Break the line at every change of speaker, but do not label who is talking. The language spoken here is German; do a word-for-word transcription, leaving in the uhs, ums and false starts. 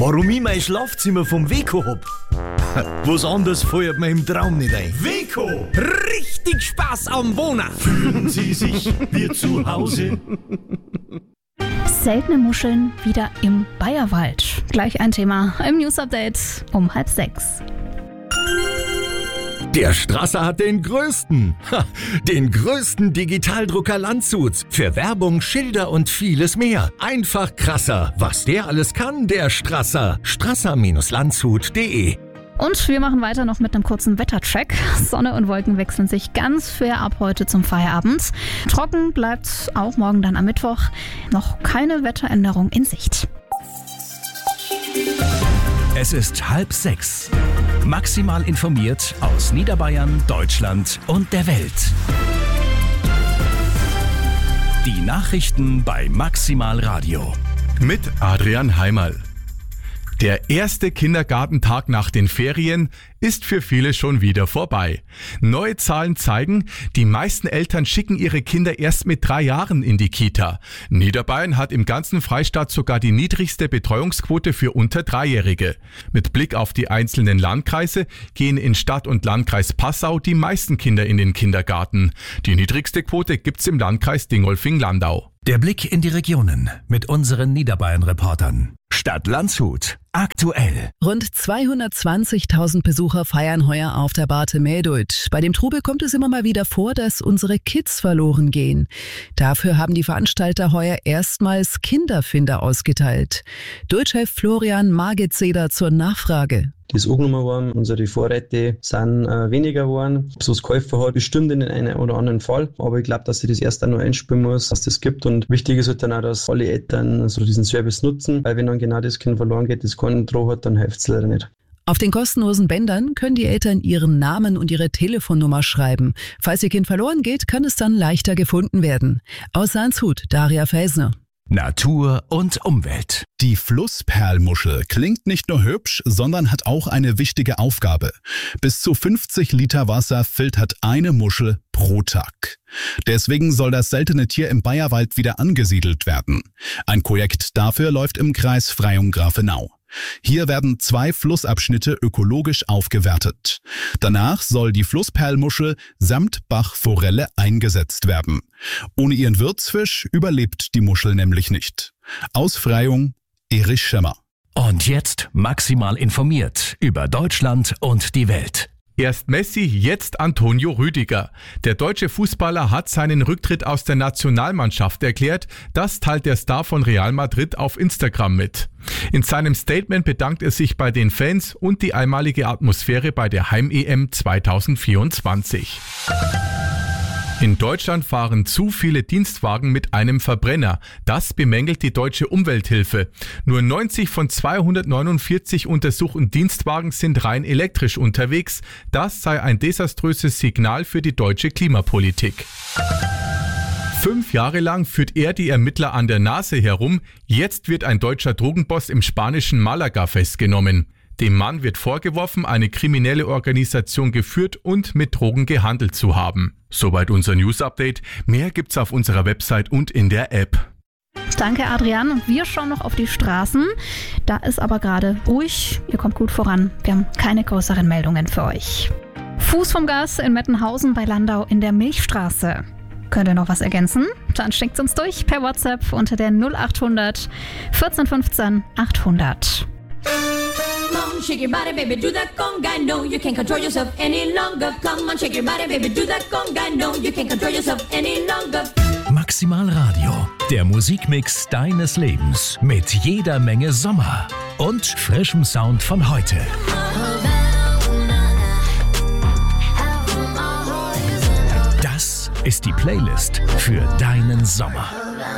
Warum ich mein Schlafzimmer vom Weko hab? Was anderes fällt mir im Traum nicht ein.
Weko!
Richtig Spaß am Wohnen!
Fühlen Sie sich wie zu Hause?
Seltene Muscheln wieder im Bayerwald. Gleich ein Thema im News Update um halb sechs.
Der Strasser hat den größten, ha, den größten Digitaldrucker Landshuts für Werbung, Schilder und vieles mehr. Einfach krasser, was der alles kann, der Strasser. strasser Landshut punkt de.
Und wir machen weiter noch mit einem kurzen Wettercheck. Sonne und Wolken wechseln sich ganz fair ab heute zum Feierabend. Trocken bleibt auch morgen dann am Mittwoch. Noch keine Wetteränderung in Sicht.
Es ist halb sechs. Maximal informiert aus Niederbayern, Deutschland und der Welt. Die Nachrichten bei Maximal Radio.
Mit Adrian Heimerl. Der erste Kindergartentag nach den Ferien ist für viele schon wieder vorbei. Neue Zahlen zeigen, die meisten Eltern schicken ihre Kinder erst mit drei Jahren in die Kita. Niederbayern hat im ganzen Freistaat sogar die niedrigste Betreuungsquote für unter Dreijährige. Mit Blick auf die einzelnen Landkreise gehen in Stadt- und Landkreis Passau die meisten Kinder in den Kindergarten. Die niedrigste Quote gibt's im Landkreis Dingolfing-Landau.
Der Blick in die Regionen mit unseren Niederbayern-Reportern. Stadt Landshut. Aktuell.
Rund zweihundertzwanzigtausend Besucher feiern heuer auf der Barte Mähdut. Bei dem Trubel kommt es immer mal wieder vor, dass unsere Kids verloren gehen. Dafür haben die Veranstalter heuer erstmals Kinderfinder ausgeteilt. Deutschchef Florian Magezeder zur Nachfrage.
Die ist angenommen worden, unsere Vorräte sind äh, weniger geworden. So das Käufer hat bestimmt in den einen oder anderen Fall, aber ich glaube, dass ich das erst dann noch einspielen muss, was das gibt. Und wichtig ist halt dann auch, dass alle Eltern so diesen Service nutzen, weil wenn dann genau das Kind verloren geht, das keinen Droh hat, dann hilft es leider nicht.
Auf den kostenlosen Bändern können die Eltern ihren Namen und ihre Telefonnummer schreiben. Falls ihr Kind verloren geht, kann es dann leichter gefunden werden. Aus Landshut, Daria Felsner.
Natur und Umwelt.
Die Flussperlmuschel klingt nicht nur hübsch, sondern hat auch eine wichtige Aufgabe. Bis zu fünfzig Liter Wasser filtert eine Muschel pro Tag. Deswegen soll das seltene Tier im Bayerwald wieder angesiedelt werden. Ein Projekt dafür läuft im Kreis Freyung-Grafenau. Hier werden zwei Flussabschnitte ökologisch aufgewertet. Danach soll die Flussperlmuschel samt Bachforelle eingesetzt werden. Ohne ihren Wirtsfisch überlebt die Muschel nämlich nicht. Aus Freyung, Erich Schemmer.
Und jetzt maximal informiert über Deutschland und die Welt.
Erst Messi, jetzt Antonio Rüdiger. Der deutsche Fußballer hat seinen Rücktritt aus der Nationalmannschaft erklärt. Das teilt der Star von Real Madrid auf Instagram mit. In seinem Statement bedankt er sich bei den Fans und die einmalige Atmosphäre bei der Heim-E M zwanzig vierundzwanzig. In Deutschland fahren zu viele Dienstwagen mit einem Verbrenner. Das bemängelt die Deutsche Umwelthilfe. Nur neunzig von zweihundertneunundvierzig untersuchten Dienstwagen sind rein elektrisch unterwegs. Das sei ein desaströses Signal für die deutsche Klimapolitik. Fünf Jahre lang führt er die Ermittler an der Nase herum. Jetzt wird ein deutscher Drogenboss im spanischen Malaga festgenommen. Dem Mann wird vorgeworfen, eine kriminelle Organisation geführt und mit Drogen gehandelt zu haben. Soweit unser News-Update. Mehr gibt's auf unserer Website und in der App.
Danke, Adrian. Und wir schauen noch auf die Straßen. Da ist aber gerade ruhig. Ihr kommt gut voran. Wir haben keine größeren Meldungen für euch. Fuß vom Gas in Mettenhausen bei Landau in der Milchstraße. Könnt ihr noch was ergänzen? Dann schickt uns durch per WhatsApp unter der null achthundert vierzehn fünfzehn achthundert.
Come on, shake your body, baby, do that conga. No, you can't control yourself any longer. Come on, shake your body, baby, do that conga. No, you can't control yourself any longer.
Maximal Radio, der Musikmix deines Lebens mit jeder Menge Sommer und frischem Sound von heute. Das ist die Playlist für deinen Sommer.